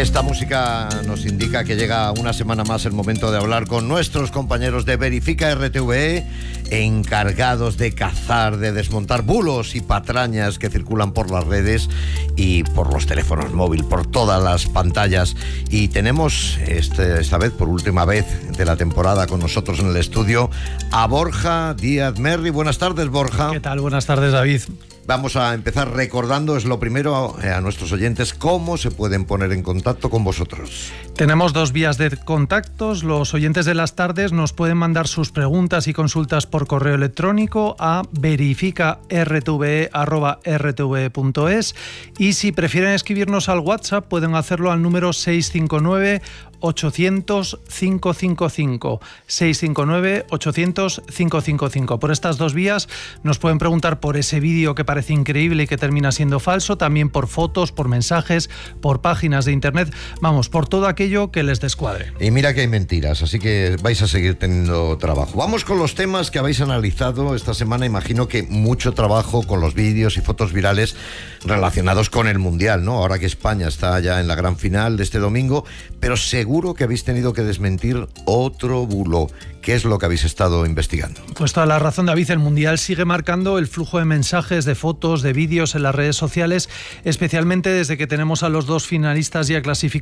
Esta música nos indica que llega una semana más el momento de hablar con nuestros compañeros de Verifica RTV, encargados de cazar, de desmontar bulos y patrañas que circulan por las redes y por los teléfonos móviles, por todas las pantallas. Y tenemos esta vez, por última vez de la temporada, con nosotros en el estudio a Borja Díaz Merri. Buenas tardes, Borja. ¿Qué tal? Buenas tardes, David. Vamos a empezar recordando, es lo primero, a nuestros oyentes, cómo se pueden poner en contacto con vosotros. Tenemos dos vías de contactos. Los oyentes de las tardes nos pueden mandar sus preguntas y consultas por correo electrónico a verificartve@rtve.es, y si prefieren escribirnos al WhatsApp pueden hacerlo al número 659 800 555 659 800 555. Por estas dos vías nos pueden preguntar por ese vídeo que parece increíble y que termina siendo falso, también por fotos, por mensajes, por páginas de internet, vamos, por todo aquello que les descuadre. Y mira que hay mentiras, así que vais a seguir teniendo trabajo. Vamos con los temas que habéis analizado esta semana. Imagino que mucho trabajo con los vídeos y fotos virales relacionados con el Mundial, ¿no? Ahora que España está ya en la gran final de este domingo, pero seguro que habéis tenido que desmentir otro bulo. ¿Qué es lo que habéis estado investigando? Pues toda la razón, David. El Mundial sigue marcando el flujo de mensajes, de fotos, de vídeos en las redes sociales, especialmente desde que tenemos a los dos finalistas ya clasificados